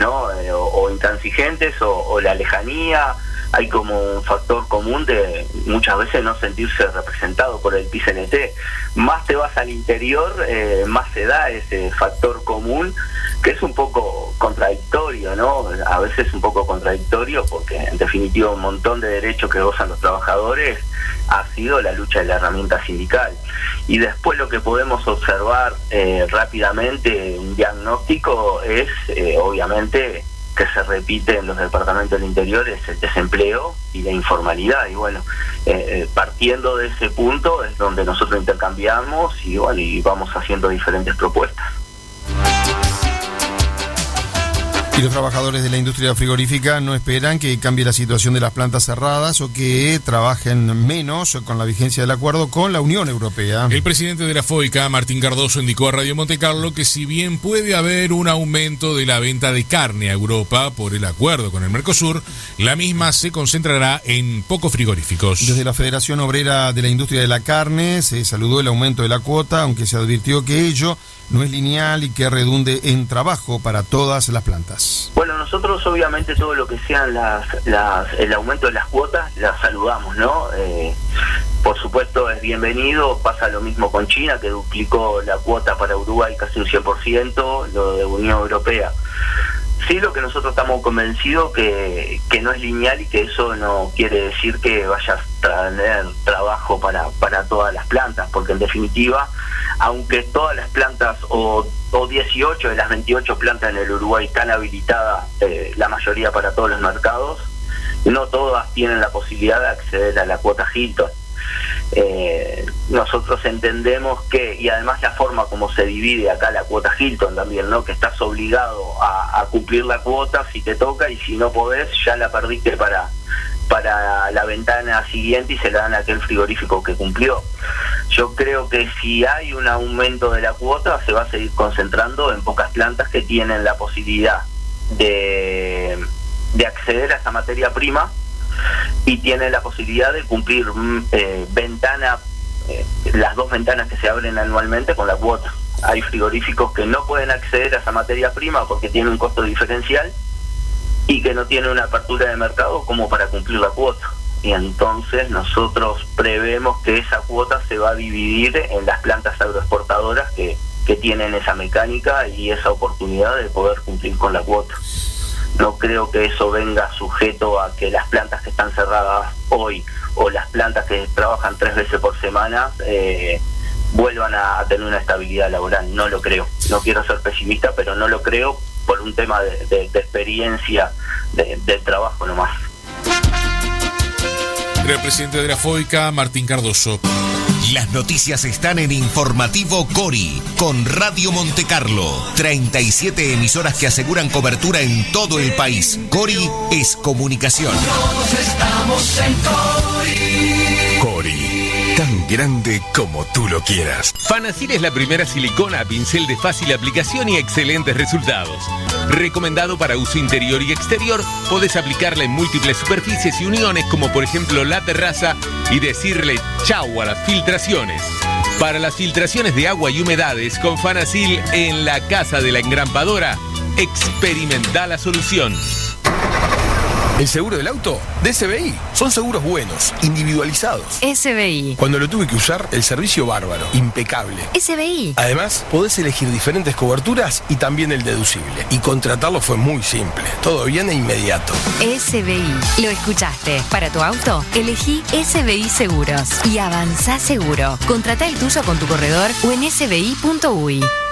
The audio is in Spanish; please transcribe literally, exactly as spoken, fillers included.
¿no? Eh, o, o intransigentes o, o la lejanía. Hay como un factor común de muchas veces no sentirse representado por el P C N T. Más te vas al interior, eh, más se da ese factor común, que es un poco contradictorio, ¿no? A veces un poco contradictorio porque en definitiva un montón de derechos que gozan los trabajadores ha sido la lucha de la herramienta sindical. Y después lo que podemos observar eh, rápidamente, un diagnóstico, es eh, obviamente que se repite en los departamentos del interior, es el desempleo y la informalidad. Y bueno, eh, partiendo de ese punto es donde nosotros intercambiamos y bueno, y vamos haciendo diferentes propuestas. Y los trabajadores de la industria frigorífica no esperan que cambie la situación de las plantas cerradas o que trabajen menos con la vigencia del acuerdo con la Unión Europea. El presidente de la FOICA, Martín Cardoso, indicó a Radio Montecarlo que si bien puede haber un aumento de la venta de carne a Europa por el acuerdo con el Mercosur, la misma se concentrará en pocos frigoríficos. Desde la Federación Obrera de la Industria de la Carne se saludó el aumento de la cuota, aunque se advirtió que ello no es lineal y que redunde en trabajo para todas las plantas. Bueno, nosotros obviamente todo lo que sean las, las el aumento de las cuotas las saludamos, ¿no? Eh, por supuesto es bienvenido. Pasa lo mismo con China, que duplicó la cuota para Uruguay casi un cien por ciento, lo de Unión Europea. Sí, lo que nosotros estamos convencidos que, que no es lineal y que eso no quiere decir que vaya a tener trabajo para, para todas las plantas, porque en definitiva, aunque todas las plantas o, o dieciocho de las veintiocho plantas en el Uruguay están habilitadas, eh, la mayoría para todos los mercados, no todas tienen la posibilidad de acceder a la cuota Hilton. Eh, nosotros entendemos que, y además la forma como se divide acá la cuota Hilton también, ¿no? Que estás obligado a, a cumplir la cuota si te toca, y si no podés ya la perdiste para para la ventana siguiente y se la dan a aquel frigorífico que cumplió. Yo creo que si hay un aumento de la cuota se va a seguir concentrando en pocas plantas que tienen la posibilidad de, de acceder a esa materia prima y tienen la posibilidad de cumplir eh, ventana, eh, las dos ventanas que se abren anualmente con la cuota. Hay frigoríficos que no pueden acceder a esa materia prima porque tienen un costo diferencial y que no tienen una apertura de mercado como para cumplir la cuota. Y entonces nosotros prevemos que esa cuota se va a dividir en las plantas agroexportadoras que, que tienen esa mecánica y esa oportunidad de poder cumplir con la cuota. No creo que eso venga sujeto a que las plantas que están cerradas hoy o las plantas que trabajan tres veces por semana eh, vuelvan a tener una estabilidad laboral. No lo creo. No quiero ser pesimista, pero no lo creo por un tema de, de, de experiencia de, del trabajo nomás. Era el presidente de la FOICA, Martín Cardoso. Las noticias están en Informativo Cori, con Radio Montecarlo. treinta y siete emisoras que aseguran cobertura en todo el país. Cori es comunicación. Todos estamos en Cori. Cori, tan grande como tú lo quieras. Fanacil es la primera silicona a pincel de fácil aplicación y excelentes resultados. Recomendado para uso interior y exterior, podés aplicarla en múltiples superficies y uniones, como por ejemplo la terraza, y decirle chau a las filtraciones. Para las filtraciones de agua y humedades con Fanacil en la casa de la engrampadora, experimenta la solución. ¿El seguro del auto? De S B I. Son seguros buenos, individualizados. S B I. Cuando lo tuve que usar, el servicio bárbaro, impecable. S B I. Además, podés elegir diferentes coberturas y también el deducible. Y contratarlo fue muy simple. Todo bien e inmediato. S B I. Lo escuchaste. Para tu auto, elegí S B I Seguros. Y avanzá seguro. Contratá el tuyo con tu corredor o en s b i punto u i.